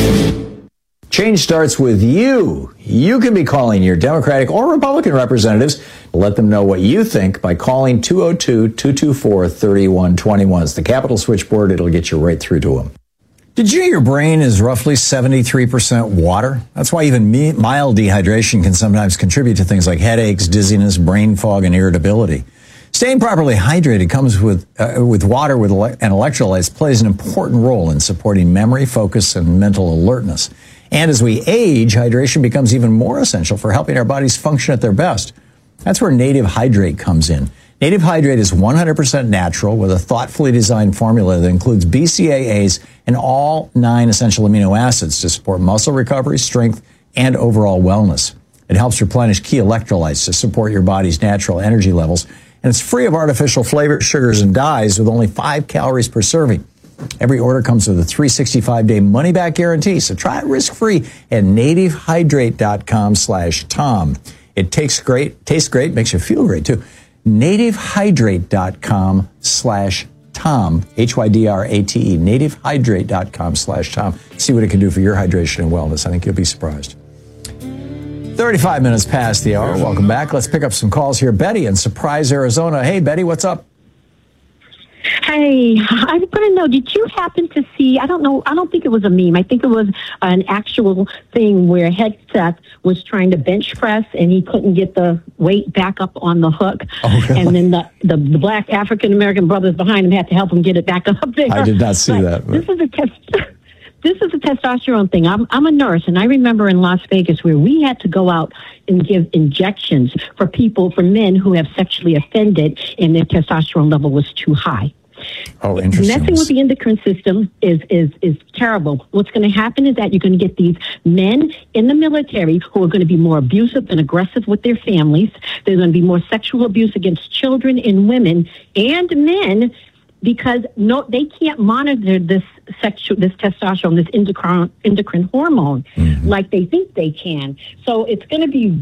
Change starts with you. You can be calling your Democratic or Republican representatives. Let them know what you think by calling 202-224-3121. It's the Capitol switchboard. It'll get you right through to them. Did you know your brain is roughly 73% water? That's why even mild dehydration can sometimes contribute to things like headaches, dizziness, brain fog, and irritability. Staying properly hydrated comes with water and electrolytes plays an important role in supporting memory, focus, and mental alertness. And as we age, hydration becomes even more essential for helping our bodies function at their best. That's where Native Hydrate comes in. Native Hydrate is 100% natural with a thoughtfully designed formula that includes BCAAs and all 9 essential amino acids to support muscle recovery, strength, and overall wellness. It helps replenish key electrolytes to support your body's natural energy levels. And it's free of artificial flavors, sugars, and dyes with only 5 calories per serving. Every order comes with a 365-day money-back guarantee, so try it risk-free at nativehydrate.com/Tom. It tastes great, makes you feel great, too. nativehydrate.com/Tom, Hydrate, nativehydrate.com/Tom. See what it can do for your hydration and wellness. I think you'll be surprised. 35 minutes past the hour. Welcome back. Let's pick up some calls here. Betty in Surprise, Arizona. Hey, Betty, what's up? Hey, I want to know, did you happen to see, I don't think it was a meme. I think it was an actual thing where Hegseth was trying to bench press and he couldn't get the weight back up on the hook. Oh, really? And then the black African-American brothers behind him had to help him get it back up there. I did not see that. But. This is a testosterone thing. I'm a nurse, and I remember in Las Vegas where we had to go out and give injections for men who have sexually offended and their testosterone level was too high. Oh, interesting. Messing with the endocrine system is terrible. What's going to happen is that you're going to get these men in the military who are going to be more abusive and aggressive with their families. There's going to be more sexual abuse against children and women and men because they can't monitor this testosterone, this endocrine hormone like they think they can. So it's going to be